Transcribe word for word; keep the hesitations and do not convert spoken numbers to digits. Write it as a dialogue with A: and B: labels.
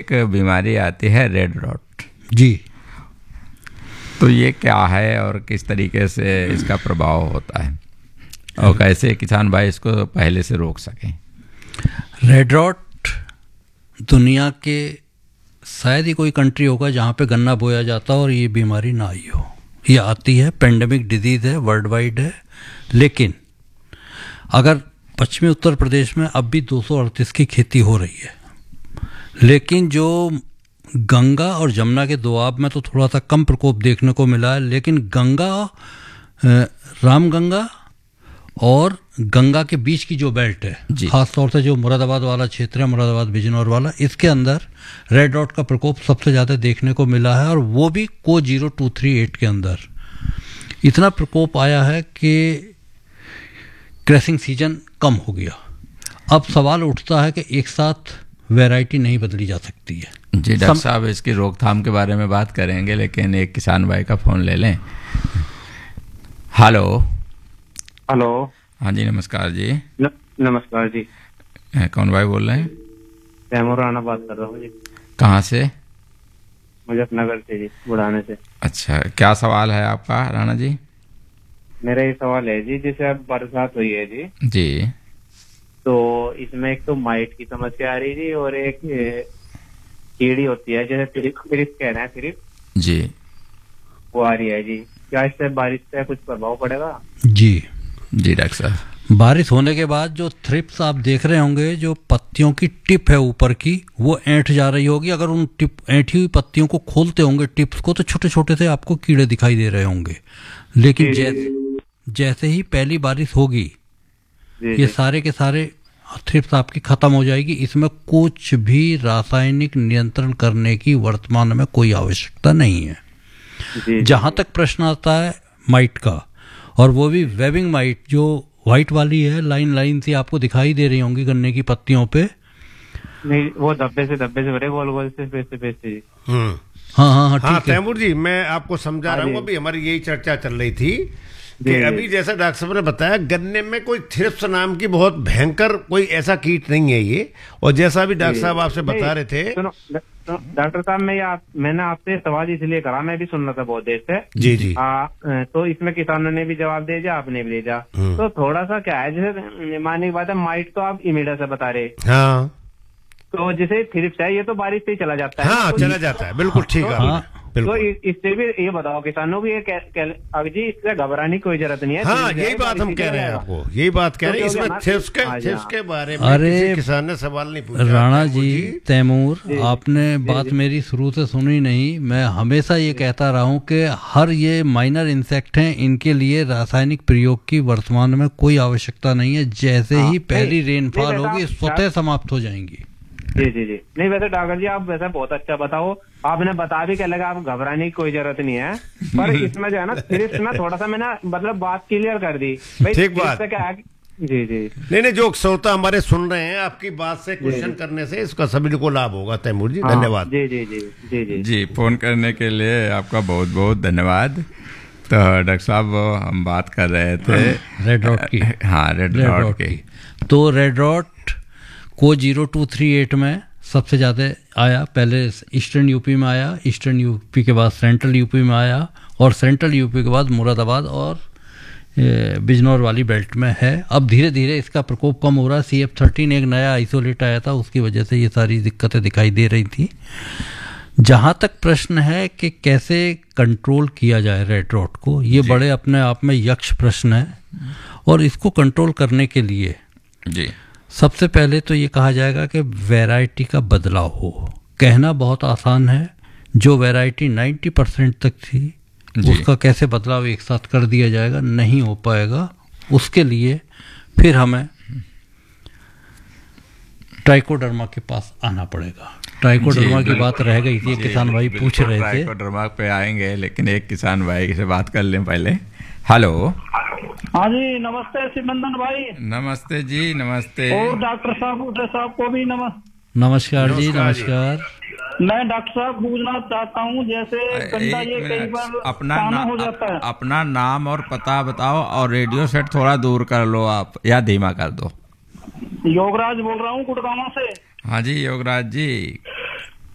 A: एक बीमारी आती है रेड रॉट।
B: जी,
A: तो ये क्या है और किस तरीके से इसका प्रभाव होता है और कैसे किसान भाई इसको पहले से रोक सकें?
B: रेड रॉट दुनिया के शायद ही कोई कंट्री होगा जहाँ पे गन्ना बोया जाता और ये बीमारी ना आई हो। ये आती है, पेंडेमिक डिजीज है, वर्ल्ड वाइड है। लेकिन अगर पश्चिमी उत्तर प्रदेश में अब भी दो सौ अड़तीस की खेती हो रही है, लेकिन जो गंगा और जमुना के दोआब में तो थोड़ा सा कम प्रकोप देखने को मिला है, लेकिन गंगा, रामगंगा और गंगा के बीच की जो बेल्ट है, खास तौर से जो मुरादाबाद वाला क्षेत्र है, मुरादाबाद बिजनौर वाला, इसके अंदर रेड रॉट का प्रकोप सबसे ज़्यादा देखने को मिला है। और वो भी को जीरो टू थ्री एट के अंदर इतना प्रकोप आया है कि क्रैसिंग सीजन कम हो गया। अब सवाल उठता है कि एक साथ वैरायटी नहीं बदली जा सकती है।
A: जी डॉक्टर साहब, इसकी रोकथाम के बारे में बात करेंगे, लेकिन एक किसान भाई का फोन ले लें। Hello
C: hello.
A: हाँ जी, नमस्कार जी।
C: न, नमस्कार जी।
A: कौन भाई बोल रहे हैं?
C: तैमूर राणा बात कर रहा हूँ जी।
A: कहाँ से?
C: मुजफ्फरनगर से जी, बुढ़ाने से।
A: अच्छा, क्या सवाल है आपका राणा जी?
C: मेरा ये सवाल है जी, जैसे अब बरसात हुई है जी
A: जी,
C: तो इसमें एक तो माइट की समस्या आ रही जी, और एक कीड़ी होती है जैसे फिरिस कह रहे हैं, फिरिस
A: जी,
C: वो आ रही है जी। क्या इससे बारिश से कुछ प्रभाव पड़ेगा?
B: जी
A: जी डॉक्टर साहब,
B: बारिश होने के बाद जो थ्रिप्स आप देख रहे होंगे, जो पत्तियों की टिप है ऊपर की, वो ऐंठ जा रही होगी। अगर उन टिप ऐंठी हुई पत्तियों को खोलते होंगे टिप्स को, तो छोटे छोटे से आपको कीड़े दिखाई दे रहे होंगे। लेकिन जैसे जैसे ही पहली बारिश होगी, ये सारे के सारे थ्रिप्स आपकी खत्म हो जाएगी। इसमें कुछ भी रासायनिक नियंत्रण करने की वर्तमान में कोई आवश्यकता नहीं है। जहां तक प्रश्न आता है माइट का, और वो भी वेबिंग माइट जो व्हाइट वाली है, लाइन लाइन सी आपको दिखाई दे रही होंगी गन्ने की पत्तियों पे।
C: नहीं, वो धब्बे से धब्बे से भरे, गोल गोल से पेस्ते पेस्ते जी।
B: हाँ हाँ हाँ,
D: हाँ तैमूर जी, मैं आपको समझा रहा हूँ। अभी हमारी यही चर्चा चल रही थी कि अभी जैसा डॉक्टर साहब ने बताया, गन्ने में कोई थ्रिप्स नाम की बहुत भयंकर कोई ऐसा कीट नहीं है ये। और जैसा भी डॉक्टर साहब आपसे बता रहे थे,
C: डॉक्टर साहब मैं आप, मैंने आपसे सवाल इसलिए करा, मैं भी सुन रहा था बहुत देर से।
D: जी जी।
C: आ, तो इसमें किसानों ने भी जवाब दे दिया, आपने भी दिया। तो थोड़ा सा क्या है, जैसे मानने की बात है, माइट तो आप इमीडा से बता रहे।
D: हाँ,
C: तो जैसे थ्रिप्स है, ये तो बारिश से ही चला जाता है।
D: हाँ,
C: तो
D: चला जाता है, बिल्कुल ठीक है।
C: तो इससे भी ये बताओ किसानों को, ये अब जी इससे घबराने की कोई जरूरत नहीं है।
D: हाँ, यही बात हम कह रहे हैं आपको, यही बात कह रहे हैं। इसमें थ्रिप्स के थ्रिप्स के बारे में किसी किसान ने सवाल नहीं पूछा।
B: राणा जी, तैमूर, आपने बात मेरी शुरू से सुनी नहीं। मैं हमेशा ये कहता रहा हूँ कि हर ये माइनर इंसेक्ट हैं, इनके लिए रासायनिक प्रयोग की वर्तमान में कोई आवश्यकता नहीं है। जैसे ही पहली रेनफॉल होगी, स्वतः समाप्त हो जाएंगी।
C: जी जी जी। नहीं, वैसे डॉक्टर जी आप वैसे बहुत अच्छा बताओ, आपने बता भी क्या लगा, आप घबराने की कोई जरूरत नहीं है। पर इसमें जो है ना, थ्रिप्स ना थोड़ा सा मैंने मतलब बात क्लियर कर दी।
D: ठीक बात।
C: क्या है? जी जी।
D: नहीं नहीं, जो श्रोता हमारे सुन रहे हैं, आपकी बात से क्वेश्चन करने से इसका सभी को लाभ होगा। तैमूर जी, धन्यवाद।
C: जी जी जी जी जी
A: जी, फोन करने के लिए आपका बहुत बहुत धन्यवाद। तो डॉक्टर साहब, हम बात कर रहे थे
B: रेड रॉट की।
A: हाँ, रेड रॉट की।
B: तो रेड रॉट को जीरो टू थ्री एट में सबसे ज़्यादा आया। पहले ईस्टर्न यूपी में आया, ईस्टर्न यूपी के बाद सेंट्रल यूपी में आया, और सेंट्रल यूपी के बाद मुरादाबाद और बिजनौर वाली बेल्ट में है। अब धीरे धीरे इसका प्रकोप कम हो रहा है। सी एफ थर्टीन एक नया आइसोलेट आया था, उसकी वजह से ये सारी दिक्कतें दिखाई दे रही थी। जहाँ तक प्रश्न है कि कैसे कंट्रोल किया जाए रेड रॉट को, ये बड़े अपने आप में यक्ष प्रश्न है। और इसको कंट्रोल करने के लिए
A: जी
B: सबसे पहले तो ये कहा जाएगा कि वैरायटी का बदलाव हो। कहना बहुत आसान है, जो वैरायटी नब्बे परसेंट तक थी उसका कैसे बदलाव एक साथ कर दिया जाएगा, नहीं हो पाएगा। उसके लिए फिर हमें ट्राइकोडर्मा के पास आना पड़ेगा। ट्राइकोडर्मा की बात रह गई थी, किसान भाई पूछ रहे थे।
A: ट्राइकोडर्मा पे आएंगे, लेकिन एक किसान भाई से बात कर लें पहले। हेलो।
E: हाँ जी, नमस्ते सिमंदन भाई।
A: नमस्ते जी, नमस्ते।
E: और डॉक्टर साहब उसे साहब को भी नमस्ते।
B: नमस्कार जी, नमस्कार।
E: मैं डॉक्टर साहब पूछना चाहता हूँ, जैसे गंदा ये कई बार
A: अपना
E: काना हो जाता है।
A: अपना नाम और पता बताओ, और रेडियो सेट थोड़ा दूर कर लो आप, या धीमा कर दो।
E: योगराज बोल रहा हूँ गुड़गांव से।
A: हाँ जी योगराज जी,